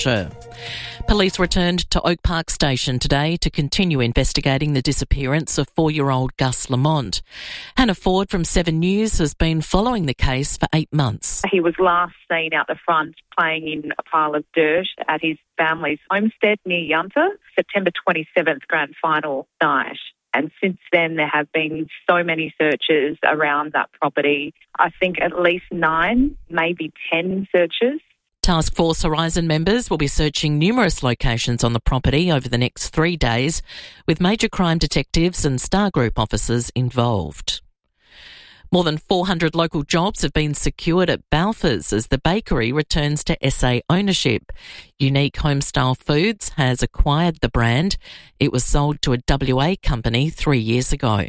infrastructure. Police returned to Oak Park Station today to continue investigating the disappearance of 4-year-old Gus Lamont. Hannah Ford from 7 News has been following the case for 8 months. He was last seen out the front playing in a pile of dirt at his family's homestead near Yunta, September 27th grand final night. And since then, there have been so many searches around that property. I think at least 9, maybe 10 searches. Task Force Horizon members will be searching numerous locations on the property over the next 3 days, with major crime detectives and Star Group officers involved. More than 400 local jobs have been secured at Balfour's as the bakery returns to SA ownership. Unique Homestyle Foods has acquired the brand. It was sold to a WA company 3 years ago.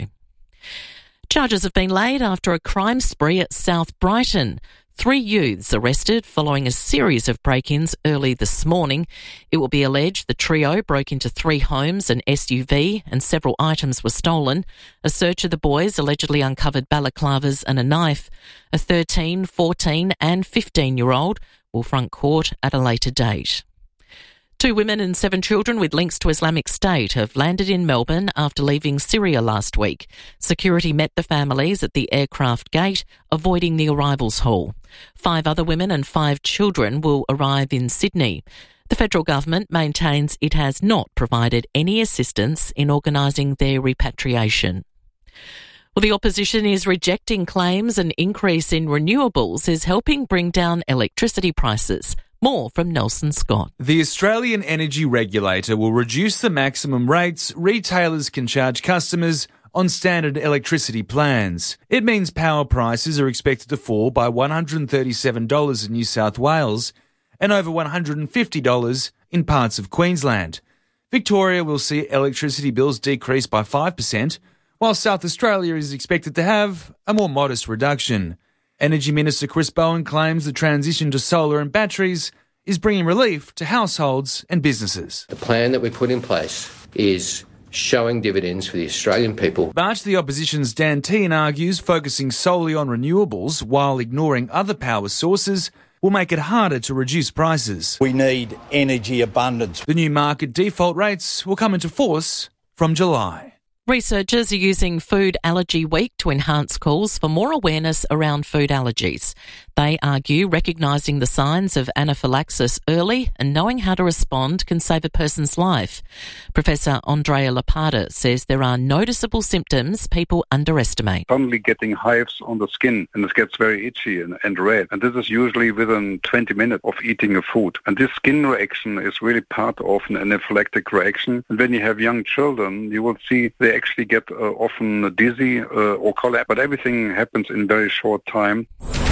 Charges have been laid after a crime spree at South Brighton. 3 youths arrested following a series of break-ins early this morning. It will be alleged the trio broke into 3 homes, an SUV, and several items were stolen. A search of the boys allegedly uncovered balaclavas and a knife. A 13, 14 and 15-year-old will front court at a later date. 2 women and 7 children with links to Islamic State have landed in Melbourne after leaving Syria last week. Security met the families at the aircraft gate, avoiding the arrivals hall. 5 other women and 5 children will arrive in Sydney. The federal government maintains it has not provided any assistance in organising their repatriation. Well, the opposition is rejecting claims an increase in renewables is helping bring down electricity prices. More from Nelson Scott. The Australian Energy Regulator will reduce the maximum rates retailers can charge customers on standard electricity plans. It means power prices are expected to fall by $137 in New South Wales and over $150 in parts of Queensland. Victoria will see electricity bills decrease by 5%, while South Australia is expected to have a more modest reduction. Energy Minister Chris Bowen claims the transition to solar and batteries is bringing relief to households and businesses. The plan that we put in place is showing dividends for the Australian people. But the opposition's Dan Tehan argues focusing solely on renewables while ignoring other power sources will make it harder to reduce prices. We need energy abundance. The new market default rates will come into force from July. Researchers are using Food Allergy Week to enhance calls for more awareness around food allergies. They argue recognising the signs of anaphylaxis early and knowing how to respond can save a person's life. Professor Andrea Lapada says there are noticeable symptoms people underestimate. Suddenly getting hives on the skin, and it gets very itchy and red. And this is usually within 20 minutes of eating a food. And this skin reaction is really part of an anaphylactic reaction. And when you have young children, you will see they actually get often dizzy or collapse. But everything happens in very short time.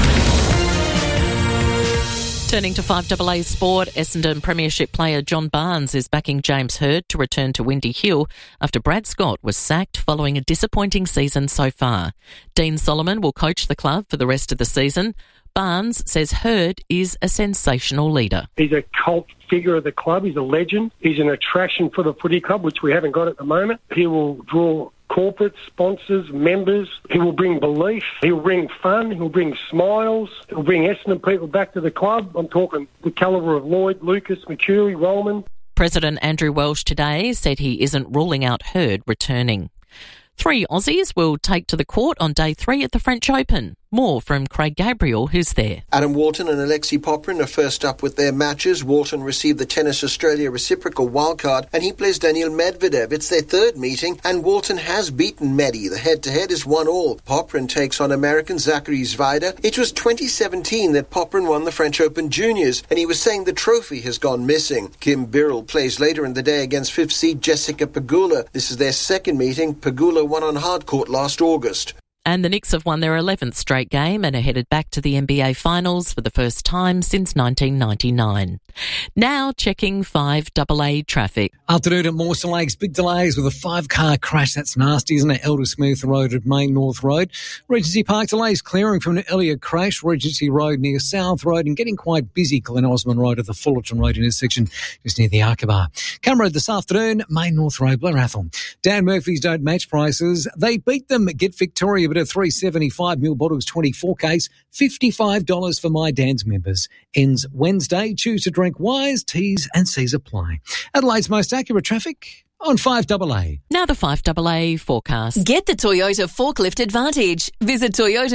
Turning to 5AA sport, Essendon Premiership player John Barnes is backing James Hird to return to Windy Hill after Brad Scott was sacked following a disappointing season so far. Dean Solomon will coach the club for the rest of the season. Barnes says Hird is a sensational leader. He's a cult figure of the club. He's a legend. He's an attraction for the footy club, which we haven't got at the moment. He will draw corporate sponsors, members. He will bring belief. He'll bring fun. He'll bring smiles. He'll bring Essendon people back to the club. I'm talking the calibre of Lloyd, Lucas, McCurry, Rollman. President Andrew Welsh today said he isn't ruling out Hird returning. 3 Aussies will take to the court on day 3 at the French Open. More from Craig Gabriel, who's there. Adam Walton and Alexei Popyrin are first up with their matches. Walton received the Tennis Australia reciprocal wildcard and he plays Daniil Medvedev. It's their 3rd meeting and Walton has beaten Medi. The head-to-head is 1-1. Popyrin takes on American Zachary Zvider. It was 2017 that Popyrin won the French Open Juniors and he was saying the trophy has gone missing. Kim Birrell plays later in the day against 5th seed Jessica Pegula. This is their 2nd meeting. Pegula won on hard court last August. And the Knicks have won their 11th straight game and are headed back to the NBA Finals for the first time since 1999. Now checking 5AA traffic. Afternoon at Mawson Lakes, big delays with a 5-car crash. That's nasty, isn't it? Eldersmith Road at Main North Road. Regency Park delays clearing from an earlier crash. Regency Road near South Road and getting quite busy. Glen Osmond Road at the Fullerton Road intersection just near the Arkabar. Cam Road this afternoon, Main North Road, Blair Athol. Dan Murphy's don't match prices. They beat them. Get Victoria but at $3.75 mil bottles 24 case, $55 for My Dan's members. Ends Wednesday. Choose to drive drink wise. T's and C's apply. Adelaide's most accurate traffic on 5AA. Now the 5AA forecast. Get the Toyota Forklift Advantage. Visit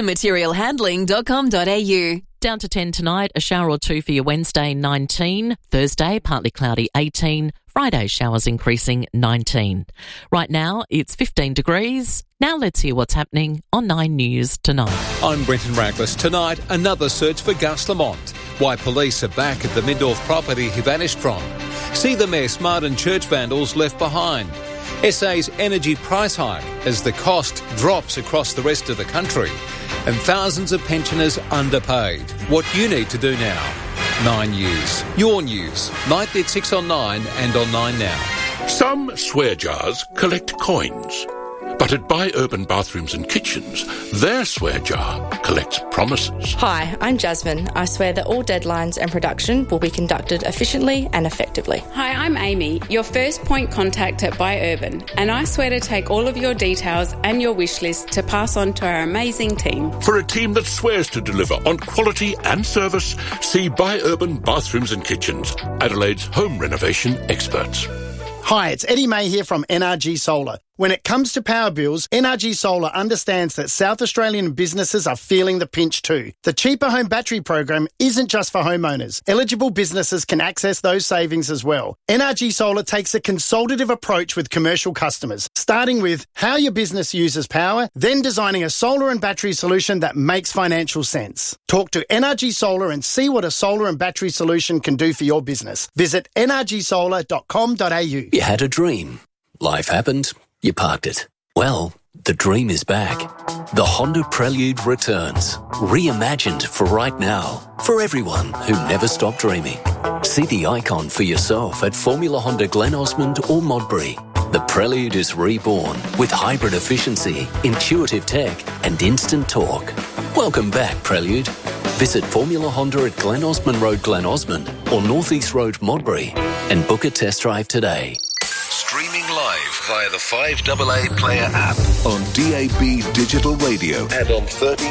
toyotamaterialhandling.com.au. Down to 10 tonight, a shower or two for your Wednesday, 19. Thursday, partly cloudy, 18. Friday, showers increasing, 19. Right now, it's 15 degrees. Now let's hear what's happening on 9 News tonight. I'm Brenton Raglas. Tonight, another search for Gus Lamont. Why police are back at the Mid-North property he vanished from. See the mess Martin church vandals left behind. SA's energy price hike as the cost drops across the rest of the country. And thousands of pensioners underpaid. What you need to do now. 9 News. Your news. Nightly at 6 on 9 and on 9 Now. Some swear jars collect coins. But at Buy Urban Bathrooms and Kitchens, their swear jar collects promises. Hi, I'm Jasmine. I swear that all deadlines and production will be conducted efficiently and effectively. Hi, I'm Amy, your first point contact at Buy Urban, and I swear to take all of your details and your wish list to pass on to our amazing team. For a team that swears to deliver on quality and service, see Buy Urban Bathrooms and Kitchens, Adelaide's home renovation experts. Hi, it's Eddie May here from NRG Solar. When it comes to power bills, NRG Solar understands that South Australian businesses are feeling the pinch too. The Cheaper Home Battery program isn't just for homeowners. Eligible businesses can access those savings as well. NRG Solar takes a consultative approach with commercial customers, starting with how your business uses power, then designing a solar and battery solution that makes financial sense. Talk to NRG Solar and see what a solar and battery solution can do for your business. Visit nrgsolar.com.au. You had a dream. Life happened. You parked it. Well, the dream is back. The Honda Prelude returns. Reimagined for right now. For everyone who never stopped dreaming. See the icon for yourself at Formula Honda Glen Osmond or Modbury. The Prelude is reborn with hybrid efficiency, intuitive tech and instant torque. Welcome back, Prelude. Visit Formula Honda at Glen Osmond Road, Glen Osmond or North East Road, Modbury and book a test drive today. Streaming live via the 5AA Player app on DAB Digital Radio and on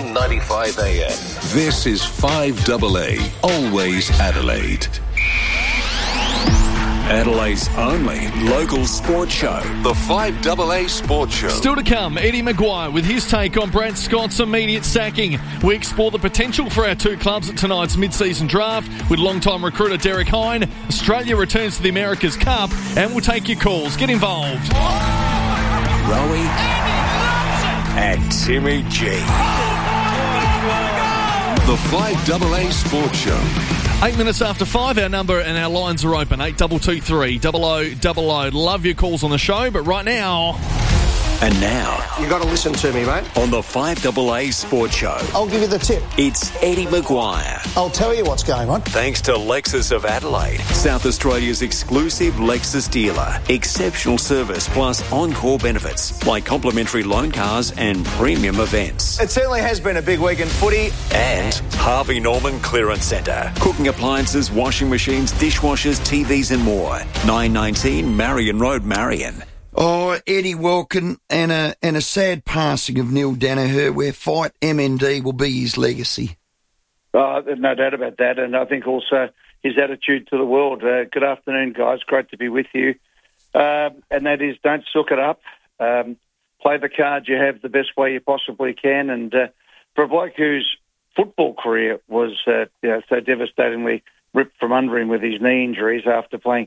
1395 AM. This is 5AA, always Adelaide. Adelaide's only local sports show, the 5AA Sports Show. Still to come, Eddie Maguire with his take on Brad Scott's immediate sacking. We explore the potential for our two clubs at tonight's mid-season draft with long-time recruiter Derek Hine. Australia returns to the America's Cup and we'll take your calls. Get involved. Rowie and Timmy G. The 5AA Sports Show. 8 minutes after 5, our number and our lines are open. 8223 0000. Love your calls on the show, but right now... And now... You got to listen to me, mate. On the 5AA Sports Show. I'll give you the tip. It's Eddie Maguire. I'll tell you what's going on. Thanks to Lexus of Adelaide, South Australia's exclusive Lexus dealer. Exceptional service plus encore benefits like complimentary loan cars and premium events. It certainly has been a big week in footy. And Harvey Norman Clearance Centre. Cooking appliances, washing machines, dishwashers, TVs and more. 919 Marion Road, Marion. Oh, Eddie Wilkin and a sad passing of Neil Danaher, where Fight MND will be his legacy. No doubt about that, and I think also his attitude to the world. Good afternoon, guys. Great to be with you. And that is, don't suck it up. Play the card you have the best way you possibly can. And for a bloke whose football career was so devastatingly ripped from under him with his knee injuries after playing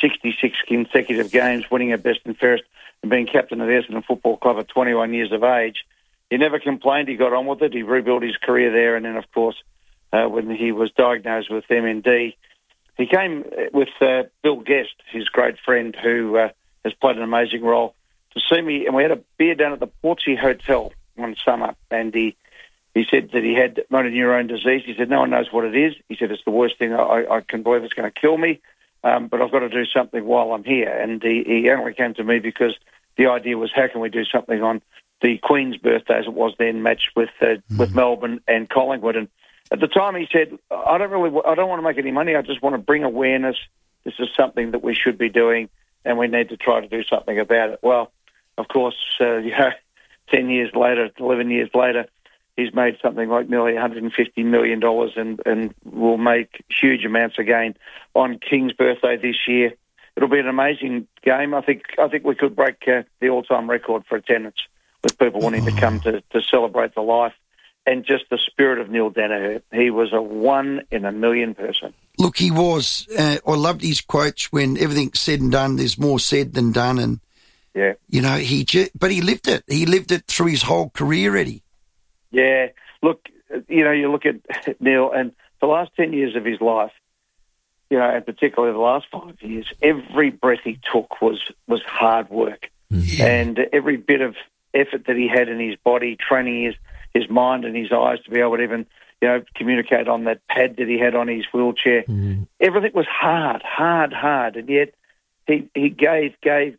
66 consecutive games, winning at best and fairest, and being captain of the Essendon Football Club at 21 years of age. He never complained. He got on with it. He rebuilt his career there. And then, of course, when he was diagnosed with MND, he came with Bill Guest, his great friend, who has played an amazing role, to see me. And we had a beer down at the Portsea Hotel one summer. And he said that he had motor neurone disease. He said, no one knows what it is. He said, it's the worst thing. I can believe it's going to kill me. But I've got to do something while I'm here. And he only came to me because the idea was, how can we do something on the Queen's birthday, as it was then, matched with Melbourne and Collingwood. And at the time he said, I don't want to make any money. I just want to bring awareness. This is something that we should be doing, and we need to try to do something about it. Well, of course, 10 years later, 11 years later, he's made something like nearly $150 million and will make huge amounts again on King's birthday this year. It'll be an amazing game. I think we could break the all-time record for attendance with people wanting to come to celebrate the life and just the spirit of Neil Danaher. He was a 1 in a million person. Look, he was. I loved his quotes when everything's said and done. There's more said than done, and yeah, you know, but he lived it. He lived it through his whole career, Eddie. Yeah. Look, you know, you look at Neil, and the last 10 years of his life, you know, and particularly the last 5 years, every breath he took was hard work, and every bit of effort that he had in his body, training his mind and his eyes to be able to even, you know, communicate on that pad that he had on his wheelchair. Everything was hard, and yet he gave.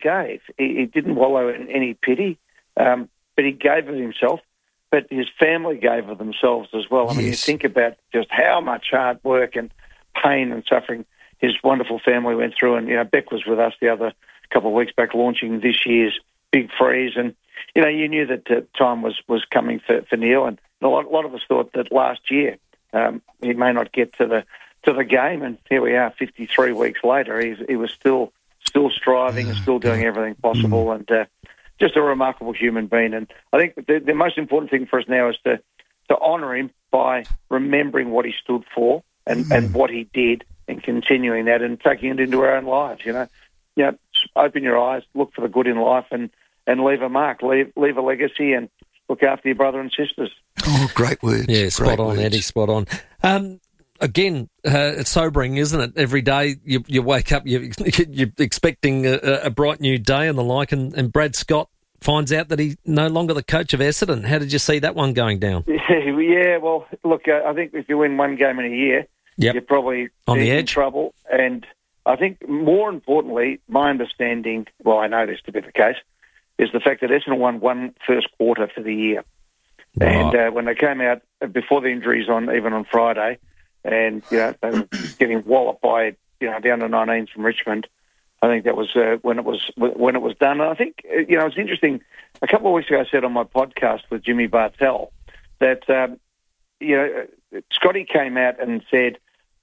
He didn't wallow in any pity, but he gave of himself. But his family gave of themselves as well. I mean, you think about just how much hard work and pain and suffering his wonderful family went through. And, you know, Beck was with us the other couple of weeks back launching this year's Big Freeze. And, you know, you knew that time was coming for Neil. And a lot of us thought that last year he may not get to the game. And here we are 53 weeks later. He was still striving and still doing everything possible. And just a remarkable human being. And I think the most important thing for us now is to honour him by remembering what he stood for and what he did and continuing that and taking it into our own lives, you know. Open your eyes, look for the good in life and leave a mark, leave a legacy and look after your brother and sisters. Oh, great words. Yeah, spot on, words. Eddie, spot on. Again, it's sobering, isn't it? Every day you wake up, you're expecting a bright new day and the like, and Brad Scott finds out that he's no longer the coach of Essendon. How did you see that one going down? Yeah, well, look, I think if you win one game in a year, you're probably on the edge. In trouble. And I think more importantly, my understanding, well, I know this to be the case, is the fact that Essendon won one first quarter for the year. Right. And when they came out before the injuries even on Friday, and you know they were getting walloped by the under 19s from Richmond. I think that was when it was done. And I think it's interesting. A couple of weeks ago, I said on my podcast with Jimmy Bartell that Scotty came out and said,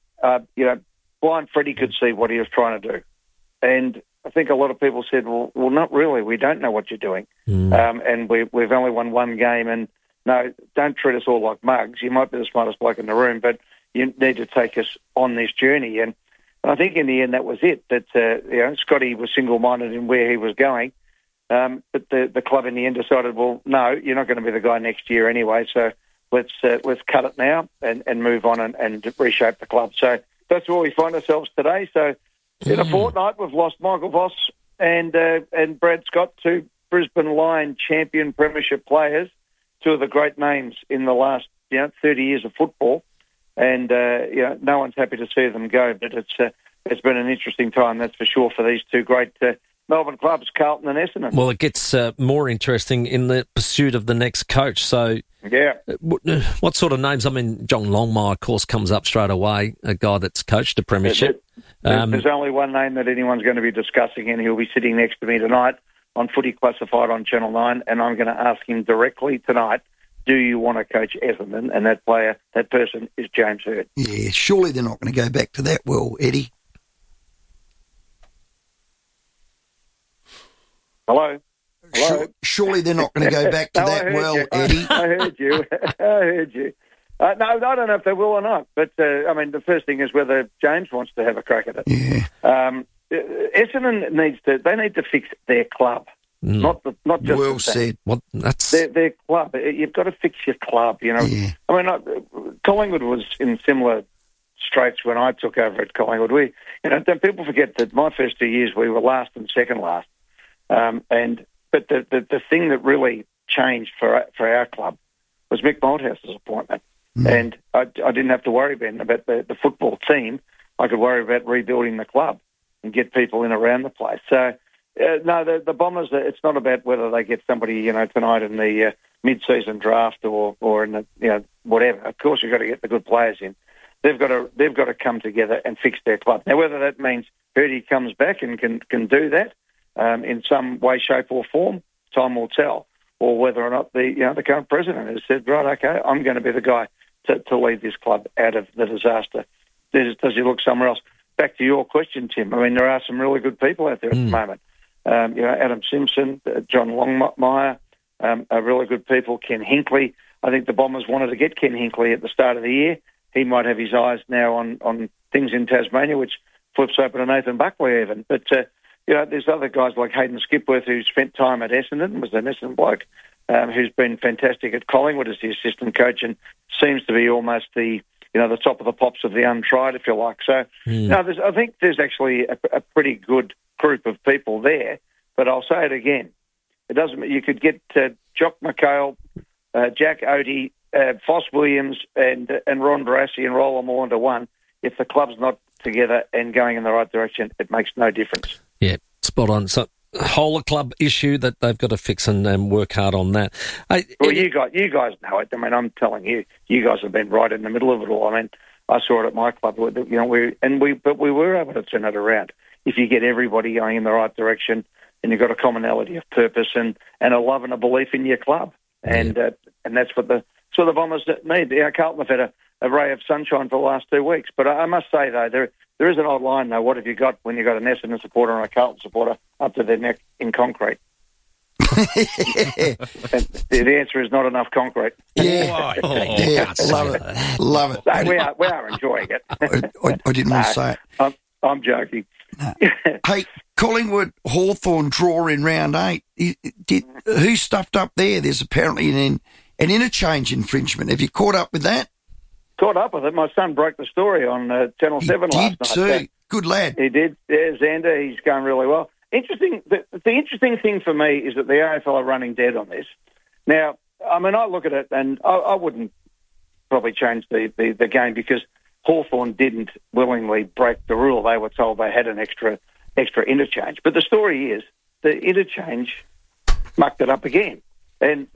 Blind Freddie could see what he was trying to do, and I think a lot of people said, well, not really. We don't know what you're doing, and we've only won one game, and no, don't treat us all like mugs. You might be the smartest bloke in the room, but you need to take us on this journey. And I think in the end that was it, that Scotty was single-minded in where he was going. But the club in the end decided, well, no, you're not going to be the guy next year anyway, so let's cut it now and move on and reshape the club. So that's where we find ourselves today. So in a fortnight, we've lost Michael Voss and Brad Scott, two Brisbane Lion champion premiership players, two of the great names in the last 30 years of football. And no one's happy to see them go, but it's been an interesting time, that's for sure, for these two great Melbourne clubs, Carlton and Essendon. Well, it gets more interesting in the pursuit of the next coach. So, yeah, what sort of names? I mean, John Longmire, of course, comes up straight away, a guy that's coached a premiership. There's only one name that anyone's going to be discussing, and he'll be sitting next to me tonight on Footy Classified on Channel 9, and I'm going to ask him directly tonight, do you want to coach Essendon? And that person is James Hird. Yeah, surely they're not going to go back to that well, Eddie. Hello? Surely they're not going to go back to that well, you. Eddie. I heard you. No, I don't know if they will or not. But, the first thing is whether James wants to have a crack at it. Yeah. Essendon need to fix their club. Not just well said. What? That's their club. You've got to fix your club. Yeah. I mean, Collingwood was in similar straits when I took over at Collingwood. Don't people forget that my first 2 years we were last and second last. But the thing that really changed for our club was Mick Malthouse's appointment, and I didn't have to worry then about the football team. I could worry about rebuilding the club and get people in around the place. So. No, the Bombers, it's not about whether they get somebody, tonight in the mid-season draft or in the, whatever. Of course, you've got to get the good players in. They've got to come together and fix their club. Now, whether that means Hirdy comes back and can do that in some way, shape or form, time will tell. or whether or not the current president has said, right, okay, I'm going to be the guy to lead this club out of the disaster. Does he look somewhere else? Back to your question, Tim. I mean, there are some really good people out there at the moment. Adam Simpson, John Longmire, are really good people. Ken Hinkley. I think the Bombers wanted to get Ken Hinkley at the start of the year. He might have his eyes now on things in Tasmania, which flips open to Nathan Buckley even. But, there's other guys like Hayden Skipworth, who spent time at Essendon, was an Essendon bloke, who's been fantastic at Collingwood as the assistant coach and seems to be almost the top of the pops of the untried, if you like. So, I think there's actually a pretty good group of people there. But I'll say it again. It doesn't. You could get Jock McHale, Jack Oatey, Foss Williams and Ron Barassi and roll them all into one. If the club's not together and going in the right direction, it makes no difference. Yeah, spot on. So, whole club issue that they've got to fix and work hard on that. You guys know it. I mean, I'm telling you, you guys have been right in the middle of it all. I mean, I saw it at my club. We were able to turn it around. If you get everybody going in the right direction and you've got a commonality of purpose and a love and a belief in your club, and that's what the Bombers need. Carlton have had a ray of sunshine for the last 2 weeks. But I must say, though, there is an odd line, though. What have you got when you've got an Essendon supporter and a Carlton supporter up to their neck in concrete? The answer is not enough concrete. Yeah, love it. Love it. So we are enjoying it. I didn't want to say it. I'm joking. No. Hey, Collingwood Hawthorn draw in round 8. Who stuffed up there? There's apparently an interchange infringement. Have you caught up with that? Caught up with it. My son broke the story on Channel 7 last night. Too. Good lad. He did. Yeah, Xander, he's going really well. Interesting. The interesting thing for me is that the AFL are running dead on this. Now, I mean, I look at it and I wouldn't probably change the game because Hawthorn didn't willingly break the rule. They were told they had an extra interchange. But the story is the interchange mucked it up again. And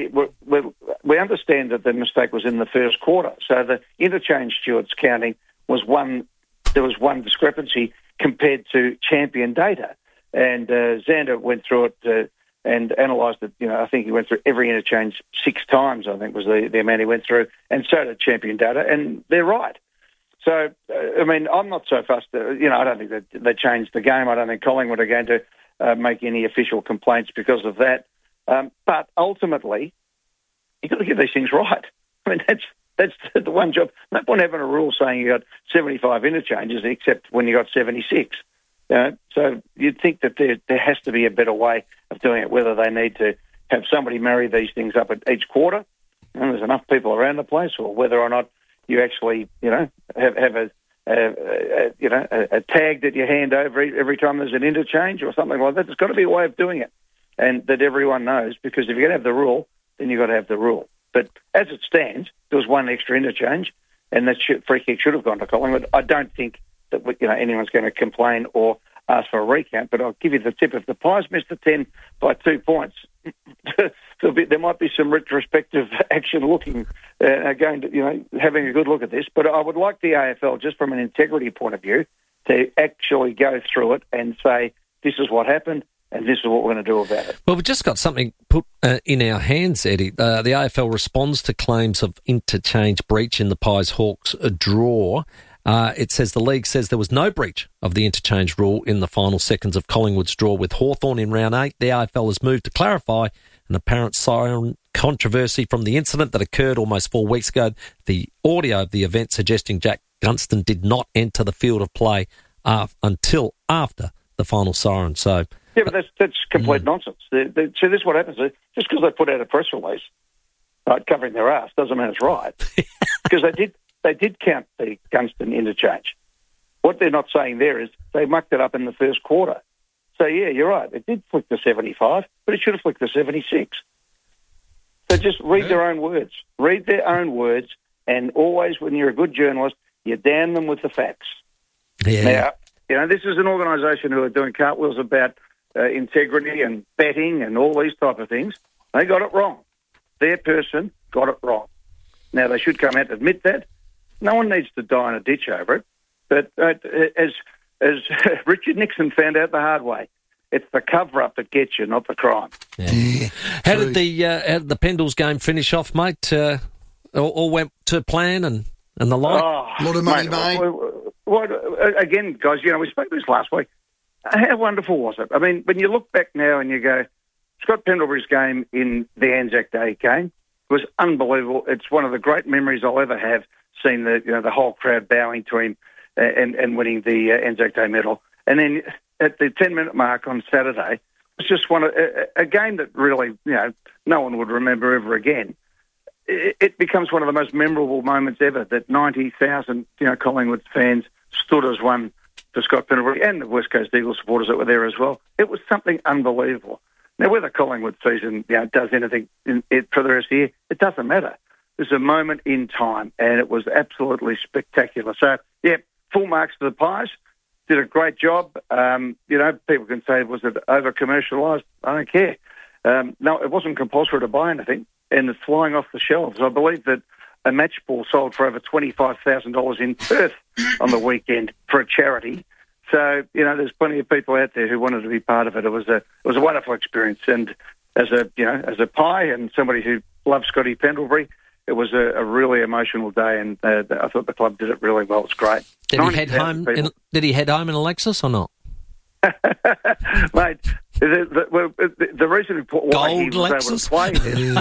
we understand that the mistake was in the first quarter. So the interchange stewards counting was there was one discrepancy compared to champion data. And Xander went through it and analysed it. I think he went through every interchange 6 times, I think was the amount he went through. And so did champion data. And they're right. So, I mean, I'm not so fussed. I don't think that they changed the game. I don't think Collingwood are going to make any official complaints because of that. But ultimately, you've got to get these things right. I mean, that's the one job. No point having a rule saying you got 75 interchanges, except when you got 76. So you'd think that there has to be a better way of doing it, whether they need to have somebody marry these things up at each quarter, and there's enough people around the place, or whether or not you actually, have a tag that you hand over every time there's an interchange or something like that. There's got to be a way of doing it, and that everyone knows, because if you're going to have the rule, then you've got to have the rule. But as it stands, there was one extra interchange, and that free kick should have gone to Collingwood. I don't think that anyone's going to complain or ask for a recount, but I'll give you the tip. If the Pies missed the 10 by 2 points, there might be some retrospective action looking, having a good look at this. But I would like the AFL, just from an integrity point of view, to actually go through it and say, this is what happened, and this is what we're going to do about it. Well, we've just got something put in our hands, Eddie. The AFL responds to claims of interchange breach in the Pies-Hawks draw. It says the league says there was no breach of the interchange rule in the final seconds of Collingwood's draw with Hawthorn in round 8. The AFL has moved to clarify an apparent siren controversy from the incident that occurred almost 4 weeks ago. The audio of the event suggesting Jack Gunston did not enter the field of play until after the final siren. So, yeah, but that's complete nonsense. So this is what happens. Just because they put out a press release covering their ass doesn't mean it's right. Because they did count the Gunston interchange. What they're not saying there is they mucked it up in the first quarter. So, yeah, you're right. It did flick the 75, but it should have flicked the 76. So just read their own words. Read their own words, and always, when you're a good journalist, you damn them with the facts. Yeah. Now, this is an organisation who are doing cartwheels about integrity and betting and all these type of things. They got it wrong. Their person got it wrong. Now, they should come out and admit that. No one needs to die in a ditch over it. But as Richard Nixon found out the hard way, it's the cover-up that gets you, not the crime. Yeah. How did the Pendles game finish off, mate? All went to plan and the like? A lot of money, mate. Again, guys, we spoke this last week. How wonderful was it? I mean, when you look back now and you go, Scott Pendlebury's game in the Anzac Day game was unbelievable. It's one of the great memories I'll ever have, seeing the whole crowd bowing to him and winning the Anzac Day medal. And then at the 10-minute mark on Saturday, it's just a game that really, no one would remember ever again. It becomes one of the most memorable moments ever that 90,000, Collingwood fans stood as one for Scott Pendlebury and the West Coast Eagles supporters that were there as well. It was something unbelievable. Now, whether Collingwood season does anything for the rest of the year, it doesn't matter. There's a moment in time, and it was absolutely spectacular. So, full marks to the Pies. Did a great job. People can say, was it over-commercialised? I don't care. No, it wasn't compulsory to buy anything, and it's flying off the shelves. I believe that a match ball sold for over $25,000 in Perth on the weekend for a charity. So, there's plenty of people out there who wanted to be part of it. It was a wonderful experience. And as a Pie and somebody who loves Scotty Pendlebury, it was a really emotional day, and I thought the club did it really well. It's great. Did he head home in a Lexus or not? Mate, the reason why he was able to play this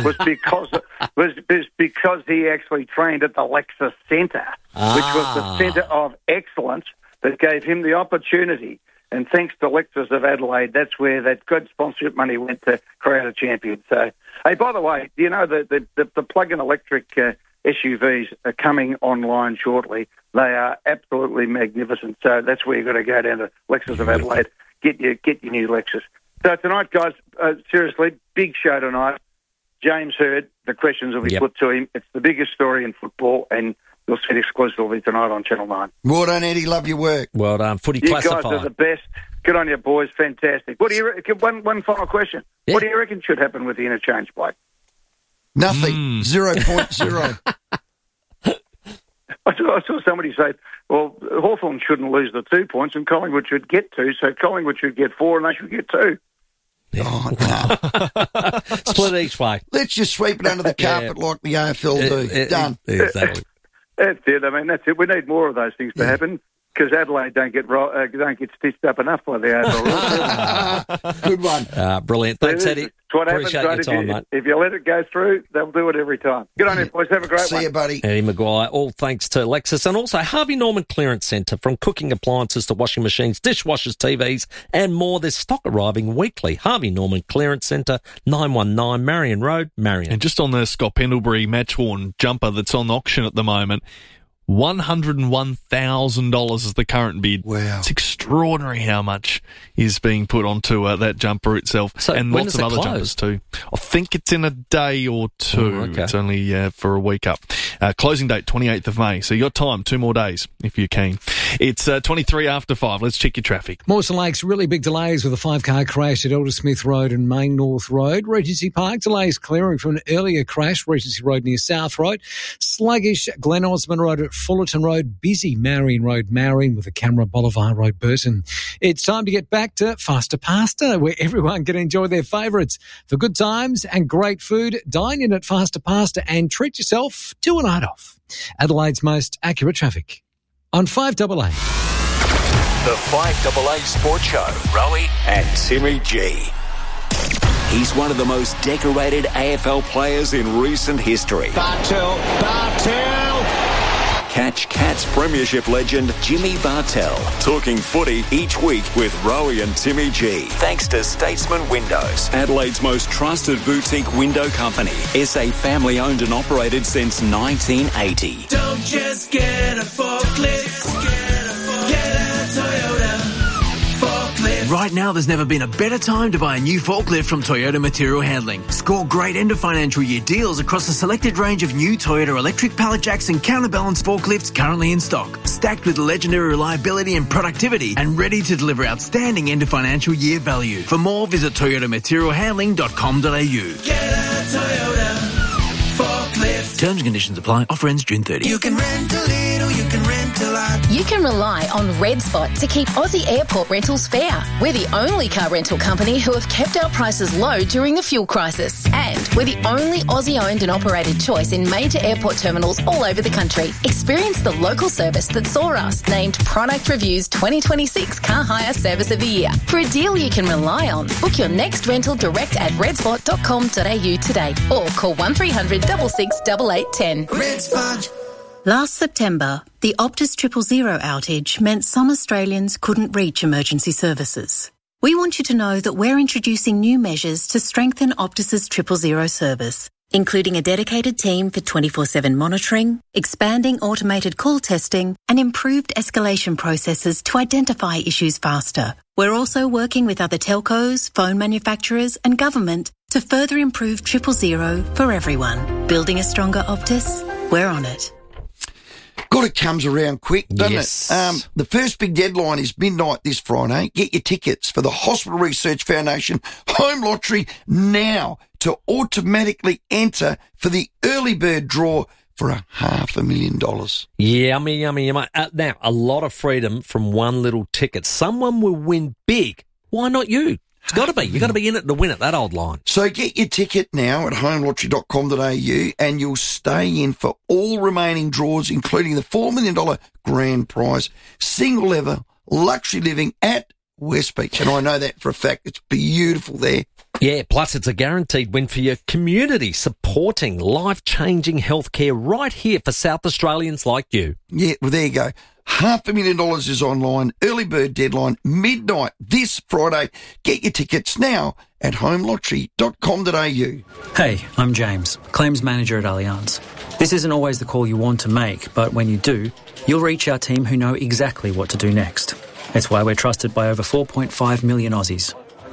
was because he actually trained at the Lexus Centre, which was the centre of excellence that gave him the opportunity. And thanks to Lexus of Adelaide, that's where that good sponsorship money went to create a champion. So, hey, by the way, the plug-in electric SUVs are coming online shortly. They are absolutely magnificent. So that's where you've got to go down to Lexus of Adelaide, get your new Lexus. So tonight, guys, seriously, big show tonight. James Hird, the questions will be put to him. It's the biggest story in football, and you'll see it exclusively tonight on Channel 9. Well done, Eddie. Love your work. Well done. Footy you Classified. You guys are the best. Good on you, boys. Fantastic. What do you reckon? One final question. Yeah. What do you reckon should happen with the interchange, Blake? Nothing. 0.0. I saw somebody say, well, Hawthorn shouldn't lose the 2 points and Collingwood should get 2, so Collingwood should get 4 and they should get 2. Oh, no. Split each way. Let's just sweep it under the carpet like the AFL do. Done. Exactly. That's it. I mean, that's it. We need more of those things to happen because Adelaide don't get stitched up enough by the AFL. Good one. Brilliant. Thanks, Eddie. It's what Appreciate happens, your time, mate. If you let it go through, they'll do it every time. Good on you, boys. Have a great one. See you, buddy. Eddie Maguire, all thanks to Lexus and also Harvey Norman Clearance Centre. From cooking appliances to washing machines, dishwashers, TVs and more, there's stock arriving weekly. Harvey Norman Clearance Centre, 919 Marion Road, Marion. And just on the Scott Pendlebury match-worn jumper that's on auction at the moment, $101,000 is the current bid. Wow. It's extraordinary how much is being put onto that jumper itself. So and when lots does of it other close? jumpers too. I think it's in a day or two. Oh, okay. It's only for a week up. Closing date, 28th of May. So you got time, 2 more days if you're keen. It's 23 after 5. Let's check your traffic. Mawson Lakes, really big delays with a 5-car crash at Elder Smith Road and Main North Road. Regency Park, delays clearing from an earlier crash, Regency Road near South Road. Sluggish, Glen Osmond Road at Fullerton Road. Busy, Marion Road, Marion with a Camera Boulevard Road, Burton. It's time to get back to Faster Pasta, where everyone can enjoy their favourites. For good times and great food, dine in at Faster Pasta and treat yourself to a night off. Adelaide's most accurate traffic on 5AA. The 5AA Sports Show, Rowie and Timmy G. He's one of the most decorated AFL players in recent history. Bartel. Catch Cats Premiership legend Jimmy Bartel talking footy each week with Rowie and Timmy G. Thanks to Statesman Windows, Adelaide's most trusted boutique window company. SA family owned and operated since 1980. Don't just get a forklift, get a Toyota forklift. Right now, there's never been a better time to buy a new forklift from Toyota Material Handling. Score great end of financial year deals across a selected range of new Toyota electric pallet jacks and counterbalance forklifts currently in stock, stacked with legendary reliability and productivity and ready to deliver outstanding end of financial year value. For more, visit toyotamaterialhandling.com.au. Get a Toyota forklift. Terms and conditions apply. Offer ends June 30. You can rent a little, you can rent a lot. You can rely on Red Spot to keep Aussie airport rentals fair. We're the only car rental company who have kept our prices low during the fuel crisis. And we're the only Aussie-owned and operated choice in major airport terminals all over the country. Experience the local service that saw us named Product Review's 2026 Car Hire Service of the Year. For a deal you can rely on, book your next rental direct at redspot.com.au today or call 1300 66 8810. Red Spot. Last September, the Optus 000 outage meant some Australians couldn't reach emergency services. We want you to know that we're introducing new measures to strengthen Optus's 000 service, including a dedicated team for 24/7 monitoring, expanding automated call testing, and improved escalation processes to identify issues faster. We're also working with other telcos, phone manufacturers, and government to further improve 000 for everyone. Building a stronger Optus? We're on it. God, it comes around quick, doesn't Yes. it? The first big deadline is midnight this Friday. Get your tickets for the Hospital Research Foundation Home Lottery now to automatically enter for the early bird draw for $500,000. Yummy, yummy, yummy. Now, a lot of freedom from one little ticket. Someone will win big. Why not you? It's got to be. You've got to be in it to win it, that old line. So get your ticket now at homelottery.com.au and you'll stay in for all remaining draws, including the $4 million grand prize, single ever luxury living at West Beach. And I know that for a fact. It's beautiful there. Yeah, plus it's a guaranteed win for your community, supporting life-changing healthcare right here for South Australians like you. Yeah, well, there you go. $500,000 is online. Early bird deadline, midnight this Friday. Get your tickets now at homelottery.com.au. Hey, I'm James, Claims Manager at Allianz. This isn't always the call you want to make, but when you do, you'll reach our team who know exactly what to do next. It's why we're trusted by over 4.5 million Aussies.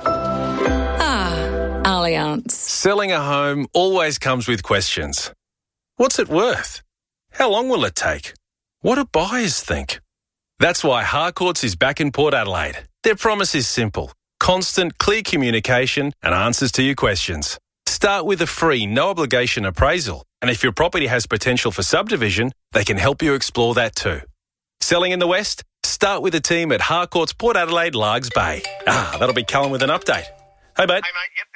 Allianz. Selling a home always comes with questions. What's it worth? How long will it take? What do buyers think? That's why Harcourts is back in Port Adelaide. Their promise is simple. Constant, clear communication and answers to your questions. Start with a free, no-obligation appraisal. And if your property has potential for subdivision, they can help you explore that too. Selling in the West? Start with a team at Harcourts Port Adelaide, Largs Bay. That'll be Cullen with an update. Hey, mate.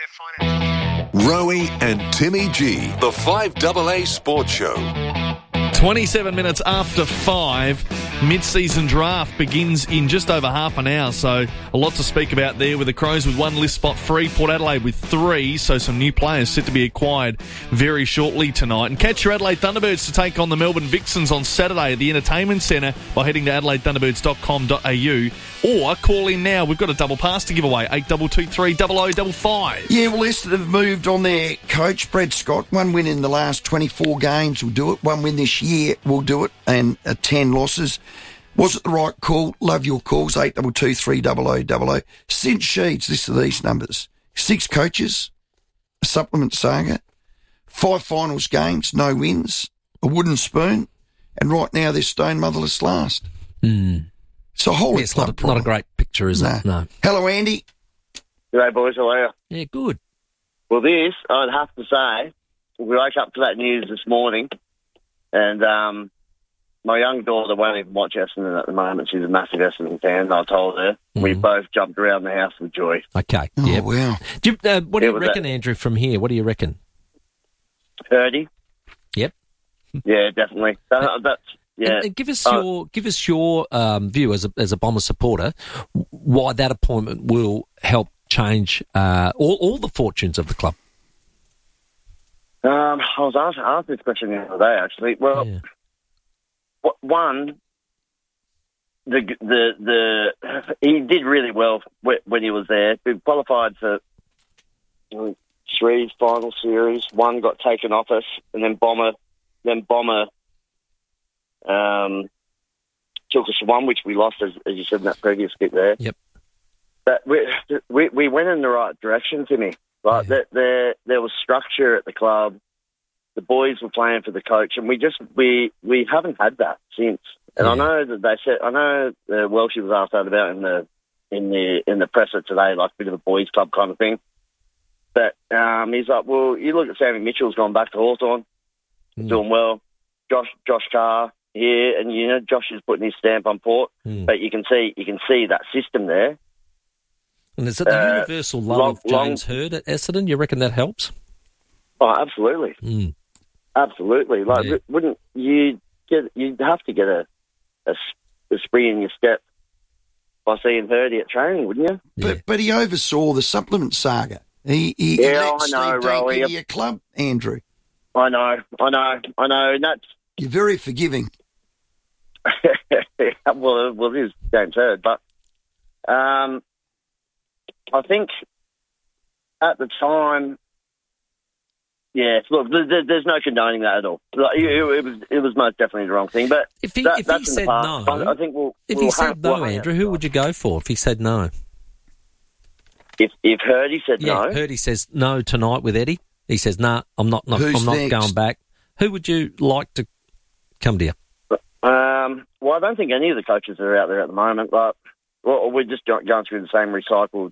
Rowie and Timmy G, the 5AA Sports Show. 27 minutes after 5, mid-season draft begins in just over half an hour, so a lot to speak about there with the Crows with one list spot free, Port Adelaide with 3, so some new players set to be acquired very shortly tonight. And catch your Adelaide Thunderbirds to take on the Melbourne Vixens on Saturday at the Entertainment Centre by heading to adelaidethunderbirds.com.au or call in now. We've got a double pass to give away, 8223 0055. Yeah, well, Leicester have moved on their coach, Brad Scott. One win in the last 24 games will do it. One win this year will do it, and 10 losses. Was it the right call? Love your calls, 8223 0000. Since Sheeds, listen to these numbers. 6 coaches, a supplement saga, 5 finals games, no wins, a wooden spoon, and right now they're stone motherless last. So holy it's not a great picture, is it? No. Hello, Andy. G'day, boys. How are you? Yeah, good. Well, this, I'd have to say, we woke up to that news this morning, and my young daughter won't even watch Essendon at the moment. She's a massive Essendon fan, and I told her. We both jumped around the house with joy. Okay. Oh, yep. wow. What do you reckon, Andrew, from here? What do you reckon? 30. Yep. Yeah, definitely. That's... Yeah. And give us your view as a Bomber supporter, why that appointment will help change all the fortunes of the club. I was asked this question the other day, actually. Well, one, the he did really well when he was there. He qualified for 3 final series. 1 got taken off us, and then Bomber took us to 1, which we lost, as you said in that previous bit there. Yep. But we went in the right direction, Timmy. Like there was structure at the club. The boys were playing for the coach, and we haven't had that since. And I know that they said, I know Welshie was asked that about in the presser today, like a bit of a boys' club kind of thing. But he's like, well, you look at Sammy Mitchell's gone back to Hawthorn. doing well. Josh Carr here, and you know Josh is putting his stamp on Port, but you can see that system there. And is it the universal love of James Hird at Essendon? You reckon that helps? Oh, absolutely, absolutely. Like, wouldn't you you'd have to get a spring in your step by seeing Hirdy at training, wouldn't you? Yeah. But he oversaw the supplement saga. He let Steve Dake into your club, Andrew. I know, and that's... You're very forgiving. well, it is James Hird, but I think at the time, yeah, look, there's no condoning that at all. Like, it was most definitely the wrong thing. But if he said no, I think he said no, Andrew, who would you go for if he said no? If Hirdy said no, Hirdy says no tonight with Eddie. He says, "Nah, I'm not going back." Who would you like to come to you? Well, I don't think any of the coaches are out there at the moment. But we're just going through the same recycled.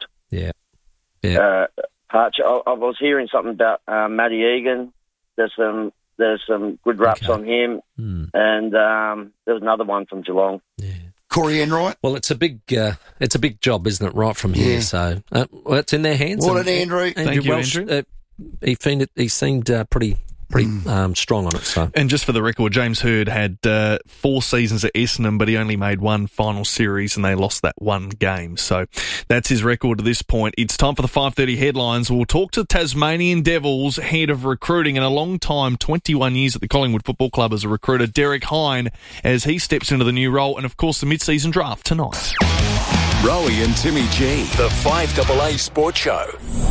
Patch. I was hearing something about Matty Egan. There's some good raps on him, and there was another one from Geelong. Yeah. Corey Enright. Well, it's a big job, isn't it? Right from here, so it's in their hands. What an Andrew! Thank you, Welsh, Andrew. He seemed pretty strong on it. So. And just for the record, James Hird had 4 seasons at Essendon, but he only made one final series and they lost that one game. So that's his record to this point. It's time for the 5:30 headlines. We'll talk to Tasmanian Devils head of recruiting and a long time, 21 years at the Collingwood Football Club as a recruiter, Derek Hine, as he steps into the new role. And, of course, the mid-season draft tonight. Rowie and Timmy G, the 5AA Sports Show.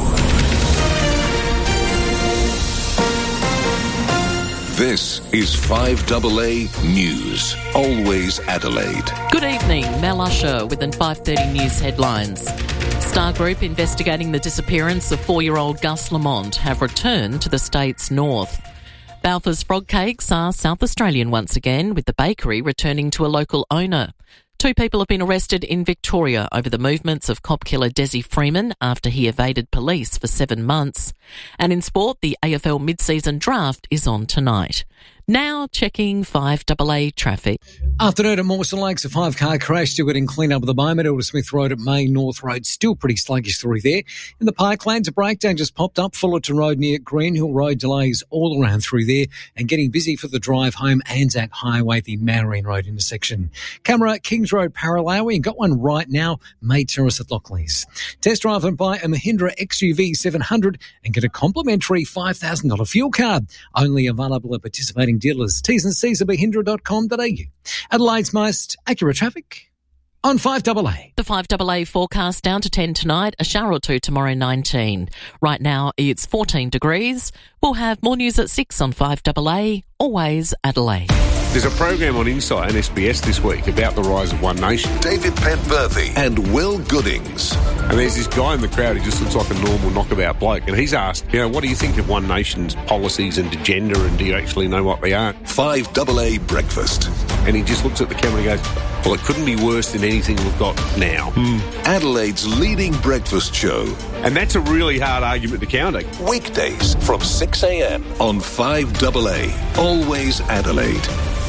This is 5AA News, always Adelaide. Good evening, Mel Usher with the 5:30 News headlines. Star Group investigating the disappearance of 4-year-old Gus Lamont have returned to the state's north. Balfour's Frog Cakes are South Australian once again, with the bakery returning to a local owner. 2 people have been arrested in Victoria over the movements of cop killer Desi Freeman after he evaded police for 7 months. And in sport, the AFL mid-season draft is on tonight. Now checking 5AA traffic. Afternoon at Mawson Lakes, a 5-car crash still getting cleaned up at the moment. Elder Smith Road at Main North Road, still pretty sluggish through there. In the Parklands, a breakdown just popped up. Fullerton Road near Greenhill Road, delays all around through there and getting busy for the drive home Anzac Highway, the Marion Road intersection. Camera, Kings Road parallel. We got one right now, May Terrace at Lockleys. Test drive and buy a Mahindra XUV 700 and get a complimentary $5,000 fuel card. Only available at participating dealers. T's and C's at mahindra.com.au. Adelaide's most accurate traffic on 5AA. The 5AA forecast down to 10 tonight, a shower or 2 tomorrow, 19. Right now it's 14 degrees. We'll have more news at 6 on 5AA, always Adelaide. There's a program on Insight and SBS this week about the rise of One Nation. David Penberthy and Will Goodings. And there's this guy in the crowd who just looks like a normal knockabout bloke. And he's asked, what do you think of One Nation's policies and agenda, and do you actually know what they are? 5AA Breakfast. And he just looks at the camera and goes, well, it couldn't be worse than anything we've got now. Adelaide's leading breakfast show. And that's a really hard argument to counter. Weekdays from 6 a.m. on 5AA. Always Adelaide.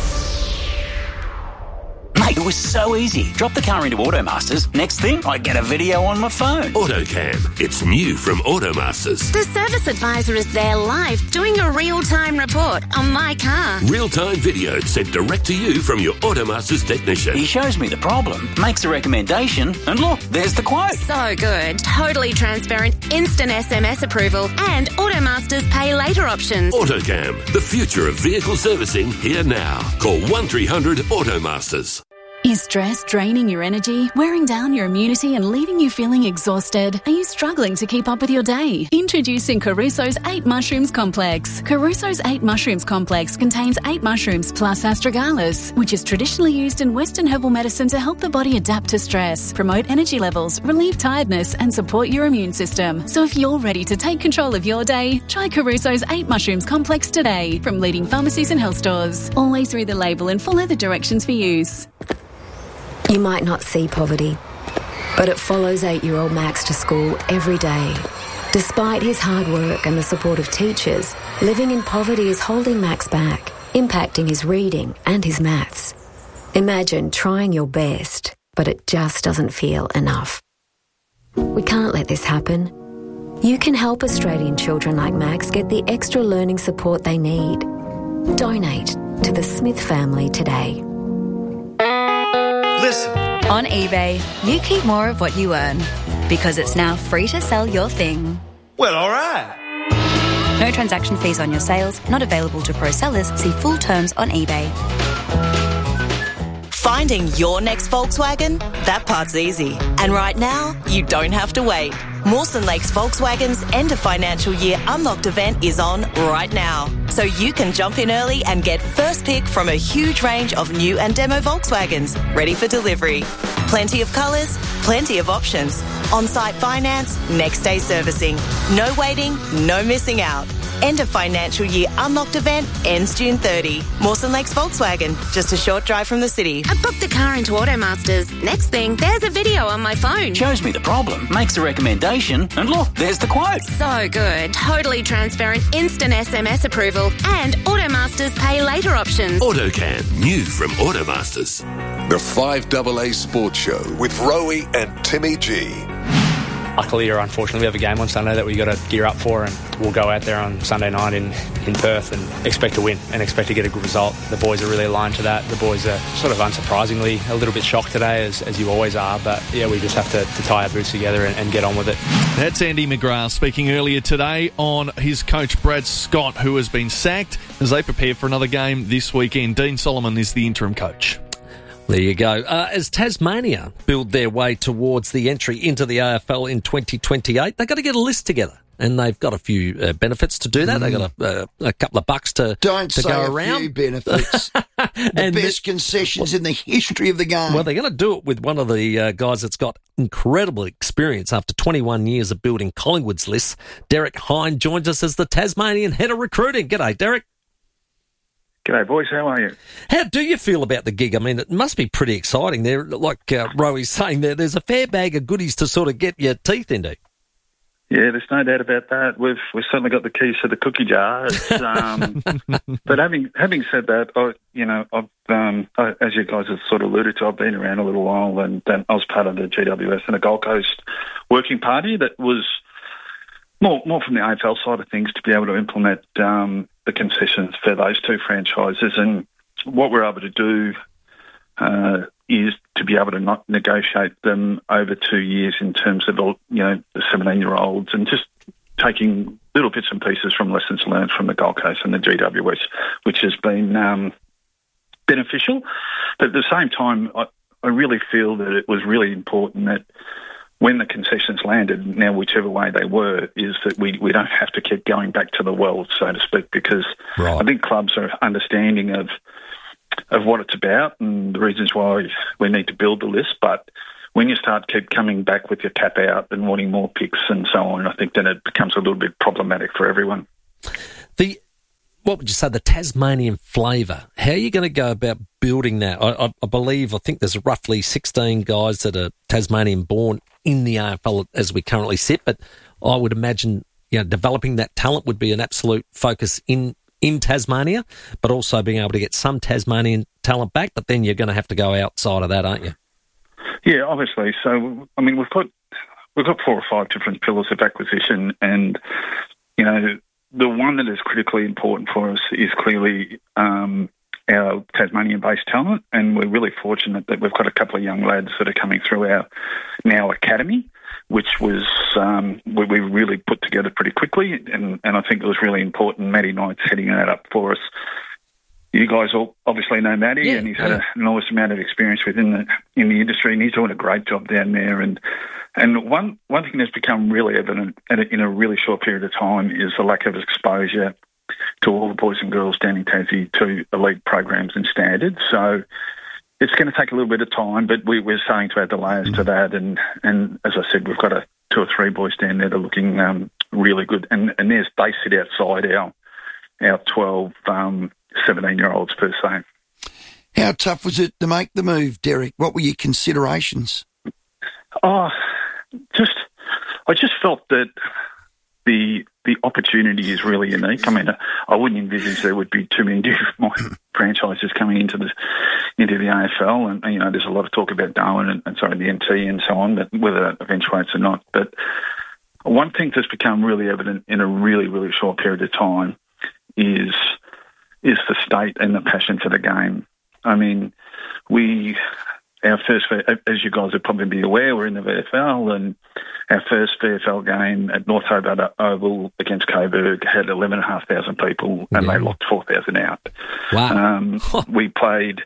Mate, it was so easy. Drop the car into Automasters. Next thing, I get a video on my phone. AutoCam. It's new from Automasters. The service advisor is there live doing a real-time report on my car. Real-time video sent direct to you from your Automasters technician. He shows me the problem, makes a recommendation, and look, there's the quote. So good. Totally transparent, instant SMS approval, and Automasters pay later options. AutoCam. The future of vehicle servicing here now. Call 1300 Automasters. Is stress draining your energy, wearing down your immunity and leaving you feeling exhausted? Are you struggling to keep up with your day? Introducing Caruso's 8 Mushrooms Complex. Caruso's 8 Mushrooms Complex contains 8 mushrooms plus astragalus, which is traditionally used in Western herbal medicine to help the body adapt to stress, promote energy levels, relieve tiredness and support your immune system. So if you're ready to take control of your day, try Caruso's 8 Mushrooms Complex today from leading pharmacies and health stores. Always read the label and follow the directions for use. You might not see poverty, but it follows 8-year-old Max to school every day Despite his hard work and the support of teachers, living in poverty is holding Max back, impacting his reading and his maths. Imagine trying your best, but it just doesn't feel enough. We can't let this happen. You can help Australian children like Max get the extra learning support they need. Donate to the Smith family today. Listen. On eBay, you keep more of what you earn because it's now free to sell your thing. Well, all right. No transaction fees on your sales, not available to pro sellers. See full terms on eBay. Finding your next Volkswagen? That part's easy. And right now, you don't have to wait. Mawson Lakes Volkswagen's end of financial year unlocked event is on right now. So you can jump in early and get first pick from a huge range of new and demo Volkswagens ready for delivery. Plenty of colours, plenty of options. On-site finance, next day servicing. No waiting, no missing out. End of financial year unlocked event ends June 30. Mawson Lakes Volkswagen, just a short drive from the city. I booked the car into Automasters. Next thing, there's a video on my phone. Shows me the problem, makes a recommendation, and look, there's the quote. So good. Totally transparent, instant SMS approval, and Automasters pay later options. AutoCam, new from Automasters. The 5AA Sports Show with Rowie and Timmy G. Luckily or unfortunately, we have a game on Sunday that we've got to gear up for, and we'll go out there on Sunday night in Perth and expect to win and expect to get a good result. The boys are really aligned to that. The boys are sort of unsurprisingly a little bit shocked today, as you always are, but yeah, we just have to tie our boots together and get on with it. That's Andy McGrath speaking earlier today on his coach Brad Scott, who has been sacked as they prepare for another game this weekend. Dean Solomon is the interim coach. There you go. As Tasmania build their way towards the entry into the AFL in 2028, they've got to get a list together. And they've got a few benefits to do that. They've got a couple of bucks to go around. Few benefits. The best concessions in the history of the game. Well, they're going to do it with one of the guys that's got incredible experience after 21 years of building Collingwood's lists. Derek Hine joins us as the Tasmanian head of recruiting. G'day, Derek. G'day, boys. How are you? How do you feel about the gig? I mean, it must be pretty exciting. There, like Rowie's saying, there's a fair bag of goodies to sort of get your teeth into. Yeah, there's no doubt about that. We've certainly got the keys to the cookie jar. But having said that, I've as you guys have sort of alluded to, I've been around a little while, and I was part of the GWS and the Gold Coast Working Party that was more from the AFL side of things to be able to implement the concessions for those two franchises. And what we're able to do is to be able to not negotiate them over 2 years in terms of, the 17-year-olds, and just taking little bits and pieces from lessons learned from the Gold Coast and the GWS, which has been beneficial. But at the same time, I really feel that it was really important that when the concessions landed, now whichever way they were, is that we don't have to keep going back to the well, so to speak, because I think clubs are understanding of what it's about and the reasons why we need to build the list. But when you start keep coming back with your tap out and wanting more picks and so on, I think then it becomes a little bit problematic for everyone. What would you say, the Tasmanian flavour? How are you going to go about building that? I think there's roughly 16 guys that are Tasmanian born in the AFL as we currently sit, but I would imagine developing that talent would be an absolute focus in Tasmania, but also being able to get some Tasmanian talent back, but then you're going to have to go outside of that, aren't you? Yeah, obviously. So, I mean, we've got 4 or 5 different pillars of acquisition, and, the one that is critically important for us is clearly our Tasmanian-based talent, and we're really fortunate that we've got a couple of young lads that are coming through our now academy, which was we really put together pretty quickly, and I think it was really important. Matty Knight's heading that up for us. You guys all obviously know Matty, and he's had an enormous amount of experience within the industry, and he's doing a great job down there. And one thing that's become really evident in a really short period of time is the lack of exposure to all the boys and girls down in Tassie to elite programs and standards. So it's going to take a little bit of time, but we're starting to add the layers to that. And as I said, we've got 2 or 3 boys down there that are looking really good, and they sit outside our 12 17-year-olds per se. How tough was it to make the move, Derek? What were your considerations? I just felt that the opportunity is really unique. I mean, I wouldn't envisage there would be too many different franchises coming into the AFL, and you know, there's a lot of talk about Darwin and the NT and so on, but whether that eventuates or not. But one thing that's become really evident in a really, really short period of time is the state and the passion for the game. I mean, our first, as you guys would probably be aware, we're in the VFL, and our first VFL game at North Hobart Oval against Coburg had 11,500 people, and they locked 4,000 out. Wow. We played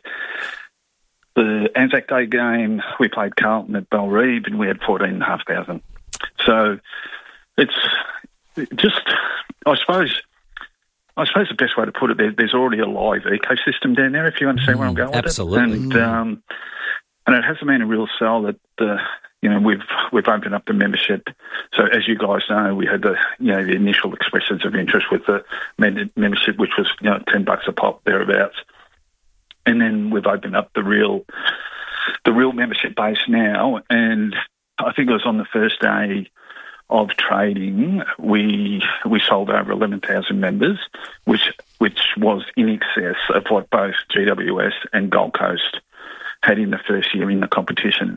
the Anzac Day game, we played Carlton at Bellerive, and we had 14,500. So it's just, I suppose the best way to put it, there's already a live ecosystem down there, if you understand where I'm going with it. Absolutely. And it hasn't been a real sell that we've opened up the membership. So as you guys know, we had the initial expressions of interest with the membership, which was $10 a pop thereabouts, and then we've opened up the real membership base now. And I think it was on the first day of trading, we sold over 11,000 members, which was in excess of what both GWS and Gold Coast had in the first year in the competition.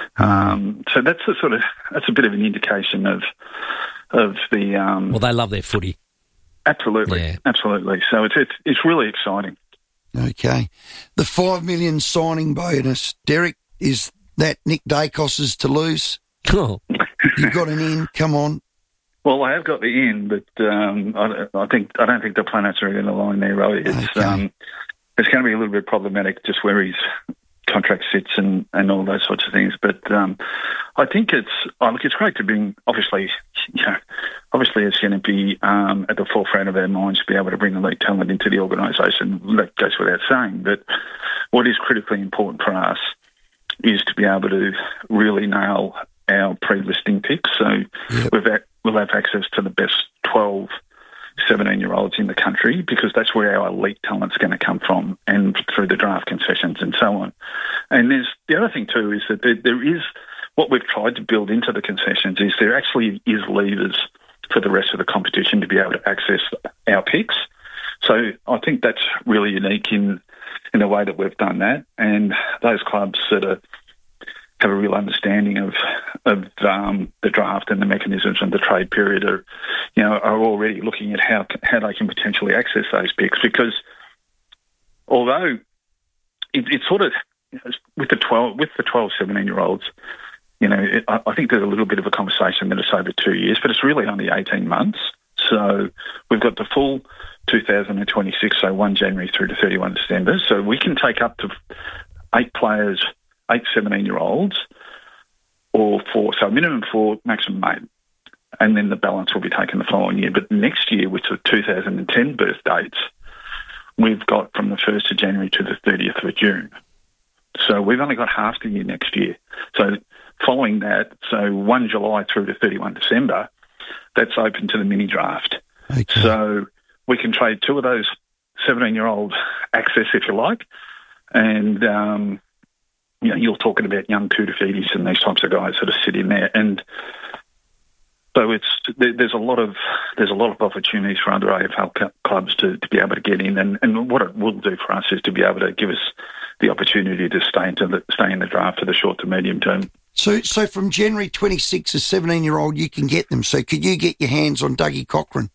So that's a bit of an indication of the. Well, they love their footy. Absolutely, absolutely. So it's really exciting. Okay, the $5 million signing bonus, Derek, is that Nick Dacos's to lose? Cool. You've got an in. Come on. Well, I have got the in, but I don't think the planets are going to align there, Roy. It's going to be a little bit problematic just where his contract sits and all those sorts of things. But I think it's great to bring. Obviously, it's going to be at the forefront of our minds to be able to bring elite talent into the organisation. That goes without saying. But what is critically important for us is to be able to really nail our pre-listing picks. So we'll have access to the best 12, 17-year-olds in the country, because that's where our elite talent's going to come from, and through the draft concessions and so on. And there's the other thing too is that there is what we've tried to build into the concessions is there actually is levers for the rest of the competition to be able to access our picks. So I think that's really unique in the way that we've done that, and those clubs that have a real understanding of the draft and the mechanisms and the trade period are already looking at how they can potentially access those picks, because although it's sort of with the 12, 17-year-olds, I think there's a little bit of a conversation that it's over 2 years, but it's really only 18 months. So we've got the full 2026, so 1 January through to 31 December. So we can take up to 8 players, 8 17-year-olds, or 4, so minimum 4, maximum 8. And then the balance will be taken the following year. But next year, which are 2010 birth dates, we've got from the 1st of January to the 30th of June. So we've only got half the year next year. So following that, so 1 July through to 31 December, that's open to the mini draft. Okay. So we can trade 2 of those 17-year-old access, if you like, and you're talking about young Koutafidis and these types of guys that are sitting there, and so there's a lot of opportunities for other AFL clubs to be able to get in, and what it will do for us is to be able to give us the opportunity to stay in the draft for the short to medium term. So from January 26, a 17-year-old, you can get them. So could you get your hands on Dougie Cochran?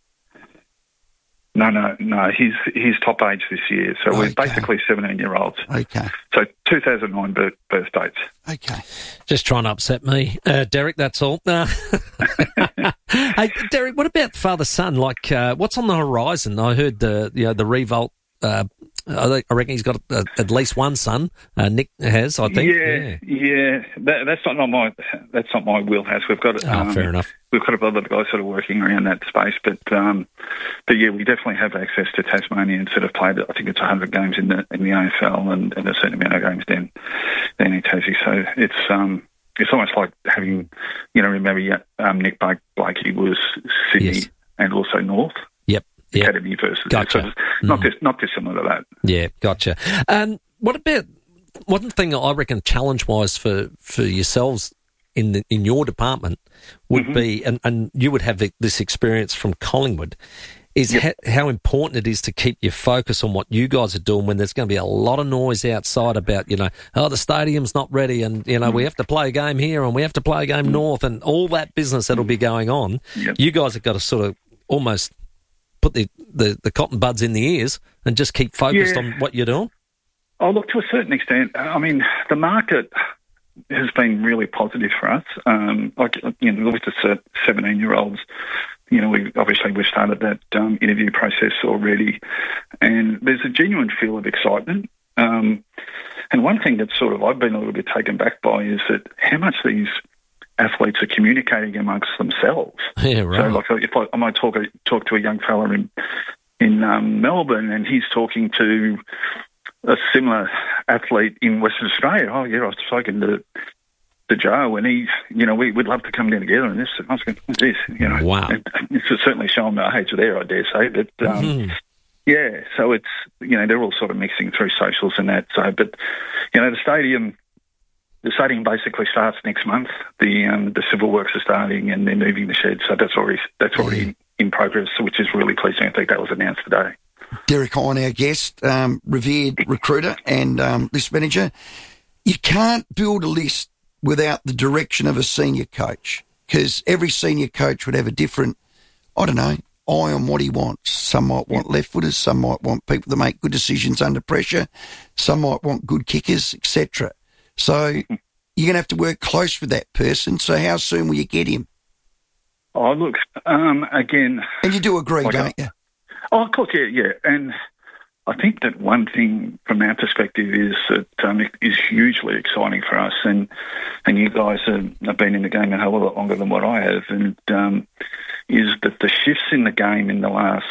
No. He's top age this year. So we're basically 17-year-olds. Okay. So 2009 birth dates. Okay. Just trying to upset me, Derek. That's all. Hey, Derek, what about father-son? Like, what's on the horizon? I heard the revolt. I reckon he's got at least one son. Nick has, I think. Yeah. That's not my wheelhouse. We've got fair enough. We've got a couple of other guys sort of working around that space, but yeah, we definitely have access to Tasmania and sort of played. I think it's 100 games in the AFL and a certain amount of games down in Tassie. So it's almost like having, remember Nick Blakey was Sydney and also North. Academy versus gotcha. So not dissimilar to that. Yeah, gotcha. What about one thing I reckon challenge wise for yourselves in your department would be, and you would have this experience from Collingwood, is how important it is to keep your focus on what you guys are doing when there's going to be a lot of noise outside about, the stadium's not ready and, we have to play a game here and we have to play a game north and all that business that'll be going on. Yep. You guys have got to sort of almost put the cotton buds in the ears and just keep focused on what you're doing. Oh, look, to a certain extent, I mean, the market has been really positive for us. With the 17-year-olds, we've started that interview process already, and there's a genuine feel of excitement. And one thing that sort of I've been a little bit taken back by is that how much these athletes are communicating amongst themselves. Yeah, right. So, like, I might talk to a young fella in Melbourne, and he's talking to a similar athlete in Western Australia. Oh, yeah, I was talking to Joe, and he, we'd love to come down together and this. I was going, what's this? Wow. It's certainly showing my age there, I dare say. But, yeah, so it's, they're all sort of mixing through socials and that. So, but, the stadium basically starts next month. The civil works are starting and they're moving the shed. So that's already in progress, which is really pleasing. I think that was announced today. Derek Hine, our guest, revered recruiter and list manager. You can't build a list without the direction of a senior coach, because every senior coach would have a different, eye on what he wants. Some might want left-footers, some might want people to make good decisions under pressure, some might want good kickers, etc. So you're going to have to work close with that person. So how soon will you get him? Oh, look, again... And you do agree, don't you? Oh, of course, yeah. And I think that one thing from our perspective is that it is hugely exciting for us, and you guys have been in the game a hell of a lot longer than what I have, and is that the shifts in the game in the last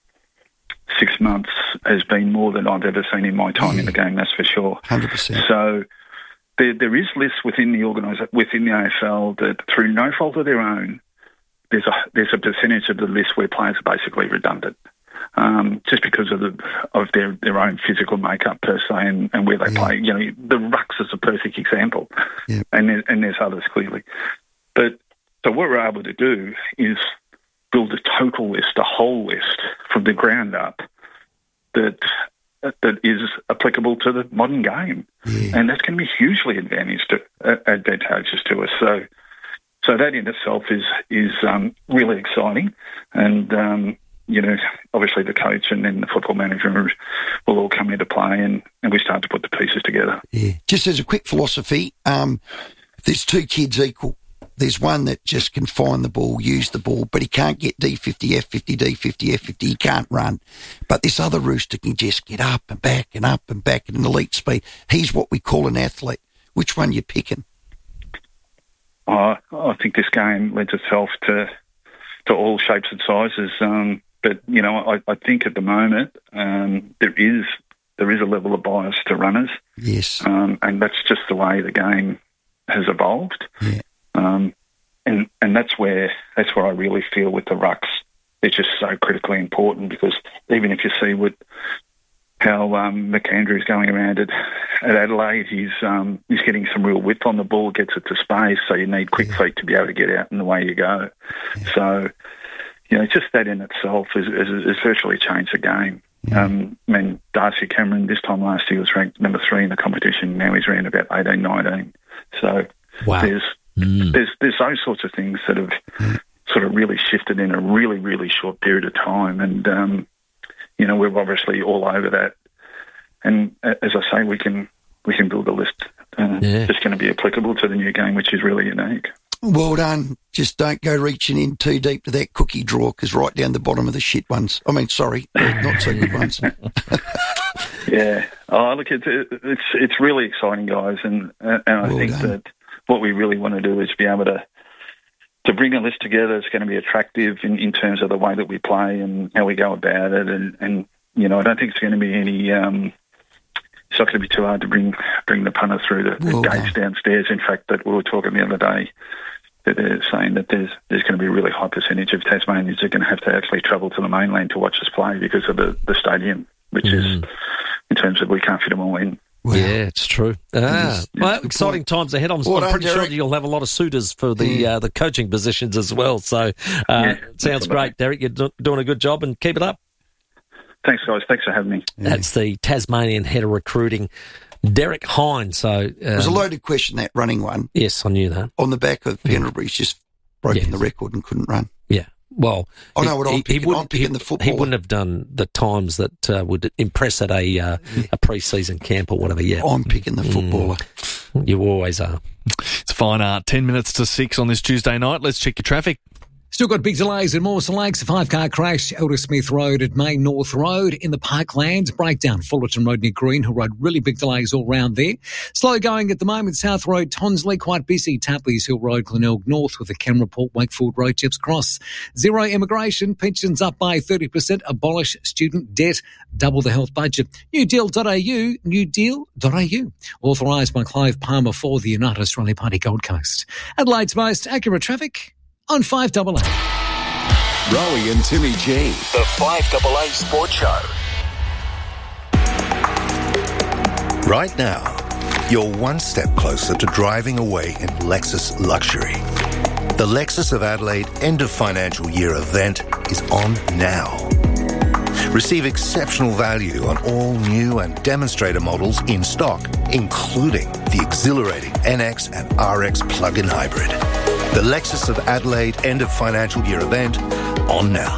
6 months has been more than I've ever seen in my time in the game, that's for sure. 100%. So there is lists within the within the AFL that through no fault of their own, there's a percentage of the list where players are basically redundant. Just because of their own physical makeup per se and where they play. The rucks is a perfect example, and there's others clearly. But so what we're able to do is build a total list, a whole list from the ground up that is applicable to the modern game, and that's going to be hugely advantageous to us. So that in itself is really exciting, and. Obviously the coach and then the football manager will all come into play and we start to put the pieces together. Yeah. Just as a quick philosophy, if there's two kids equal, there's one that just can find the ball, use the ball, but he can't get D50, F50, D50, F50, he can't run. But this other rooster can just get up and back and up and back at an elite speed. He's what we call an athlete. Which one you picking? I think this game lends itself to all shapes and sizes. But, I think at the moment there is a level of bias to runners. Yes. And that's just the way the game has evolved. Yeah. And that's where I really feel with the rucks, it's just so critically important, because even if you see how McAndrew's going around at Adelaide, he's getting some real width on the ball, gets it to space, so you need quick feet to be able to get out and away you go. Yeah. So, just that in itself has virtually changed the game. Yeah. Darcy Cameron, this time last year, was ranked number 3 in the competition. Now he's around about 18, 19. So wow. There's those sorts of things that have sort of really shifted in a really, really short period of time. And, we're obviously all over that. And as I say, we can build a list that's going to be applicable to the new game, which is really unique. Well done. Just don't go reaching in too deep to that cookie drawer, because right down the bottom of the shit ones. Not so good ones. Yeah. Oh, look, it's really exciting, guys, and I think that what we really want to do is be able to bring a list together. It's going to be attractive in terms of the way that we play and how we go about it, and I don't think it's going to be any. It's not going to be too hard to bring the punter through the gates downstairs. In fact, that we were talking the other day, that they're saying that there's going to be a really high percentage of Tasmanians that are going to have to actually travel to the mainland to watch us play because of the stadium, which is, in terms of we can't fit them all in. Wow. Yeah, it's true. Well, exciting times ahead. I'm pretty sure you'll have a lot of suitors for the coaching positions as well. So, sounds great, Derek. You're doing a good job, and keep it up. Thanks, guys. Thanks for having me. That's the Tasmanian head of recruiting, Derek Hine. So it was a loaded question, that running one. Yes, I knew that. On the back of Pendlebury's just broken the record and couldn't run. Yeah. Well, I know what I'm picking the football. He wouldn't have done the times that would impress at a pre-season camp or whatever. Yeah, I'm picking the footballer. You always are. It's fine art. 10 minutes to 6 on this Tuesday night. Let's check your traffic. Still got big delays in Mawson Lakes. A 5-car crash, Elder Smith Road at Main North Road. In the Parklands, breakdown, Fullerton Road near Greenhill Road. Really big delays all round there. Slow going at the moment, South Road, Tonsley, quite busy. Tapley's Hill Road, Glenelg North with a Canberra Port, Wakefield Road, Chips Cross. Zero immigration, pensions up by 30%, abolish student debt, double the health budget. Newdeal.au, newdeal.au. Authorised by Clive Palmer for the United Australia Party Gold Coast. Adelaide's most accurate traffic on 5AA. Rowie and Timmy G. The 5AA Sports Show. Right now, you're one step closer to driving away in Lexus luxury. The Lexus of Adelaide end of financial year event is on now. Receive exceptional value on all new and demonstrator models in stock, including the exhilarating NX and RX plug-in hybrid. The Lexus of Adelaide end of financial year event on now.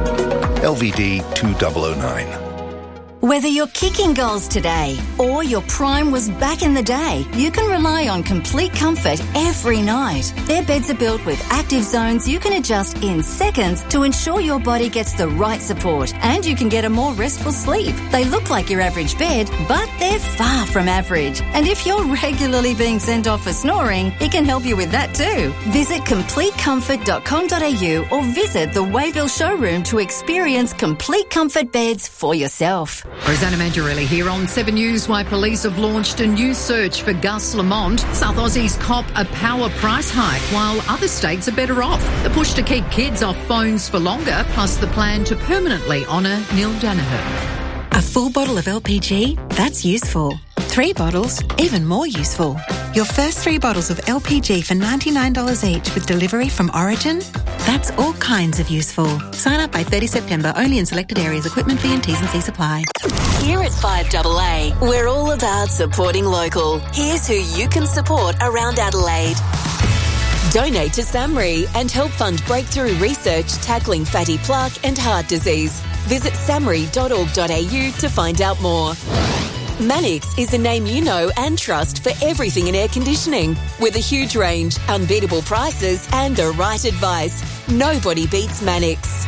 LVD 2009. Whether you're kicking goals today or your prime was back in the day, you can rely on Complete Comfort every night. Their beds are built with active zones you can adjust in seconds to ensure your body gets the right support and you can get a more restful sleep. They look like your average bed, but they're far from average. And if you're regularly being sent off for snoring, it can help you with that too. Visit CompleteComfort.com.au or visit the Wayville showroom to experience Complete Comfort beds for yourself. Rosanna Mangiarelli here on 7 News. Why police have launched a new search for Gus Lamont. South Aussies cop a power price hike while other states are better off. The push to keep kids off phones for longer, plus the plan to permanently honour Neil Danaher. A full bottle of LPG? That's useful. 3 bottles? Even more useful. Your first 3 bottles of LPG for $99 each with delivery from Origin? That's all kinds of useful. Sign up by 30 September, only in selected areas. Equipment fee and T's and C apply. Here at 5AA, we're all about supporting local. Here's who you can support around Adelaide. Donate to SAMRI and help fund breakthrough research tackling fatty plaque and heart disease. Visit samri.org.au to find out more. Mannix is a name you know and trust for everything in air conditioning. With a huge range, unbeatable prices and the right advice, nobody beats Mannix.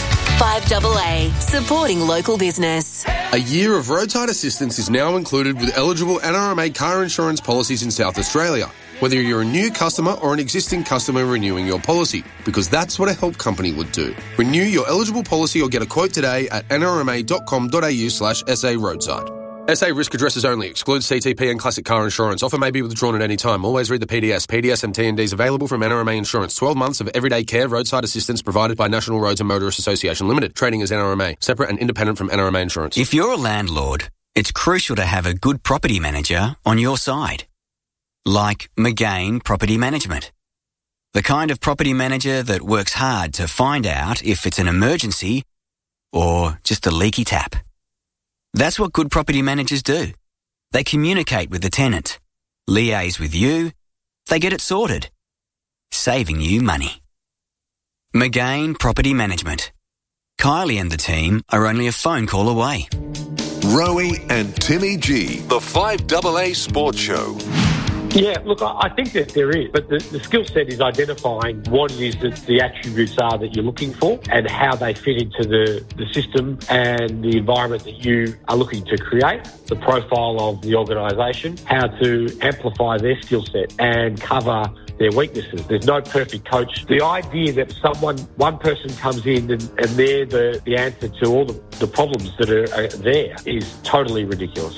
5AA, supporting local business. A year of roadside assistance is now included with eligible NRMA car insurance policies in South Australia, whether you're a new customer or an existing customer renewing your policy, because that's what a help company would do. Renew your eligible policy or get a quote today at nrma.com.au/SA roadside. SA risk addresses only. Excludes CTP and classic car insurance. Offer may be withdrawn at any time. Always read the PDS. PDS and T&Ds available from NRMA Insurance. 12 months of everyday care, roadside assistance provided by National Roads and Motorists Association Limited. Trading as NRMA. Separate and independent from NRMA Insurance. If you're a landlord, it's crucial to have a good property manager on your side. Like McGain Property Management. The kind of property manager that works hard to find out if it's an emergency or just a leaky tap. That's what good property managers do. They communicate with the tenant, liaise with you, they get it sorted, saving you money. McGain Property Management. Kylie and the team are only a phone call away. Rowie and Timmy G, the 5AA Sports Show. Yeah, look, I think that there is, but the skill set is identifying what it is that the attributes are that you're looking for and how they fit into the system and the environment that you are looking to create, the profile of the organisation, how to amplify their skill set and cover their weaknesses. There's no perfect coach. The idea that one person comes in and they're the answer to all the problems that are there is totally ridiculous.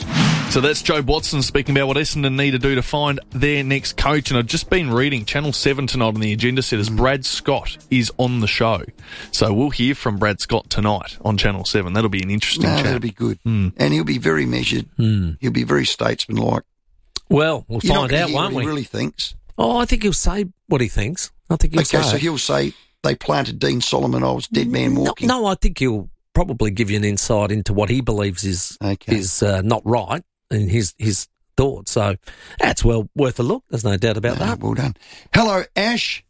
So that's Joe Watson speaking about what Essendon need to do to find their next coach. And I've just been reading Channel 7 tonight on the agenda set as Brad Scott is on the show. So we'll hear from Brad Scott tonight on Channel 7. That'll be an interesting chat. That'll be good. And he'll be very measured. He'll be very statesmanlike. Well, we'll find out, won't we? What he really thinks. Oh, I think he'll say what he thinks. I think he'll say. Okay, so he'll say they planted Dean Solomon. I was dead man walking. No, I think he'll probably give you an insight into what he believes is not right in his thoughts. So that's well worth a look. There's no doubt about that. Well done. Hello, Ash.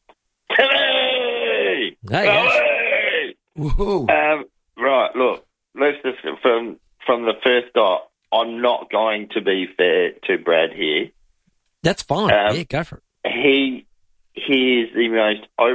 Hey, Ash. Whoa. Right, look, let's just from the first dot. I'm not going to be fair to Brad here. That's fine. Yeah, go for it. He is the most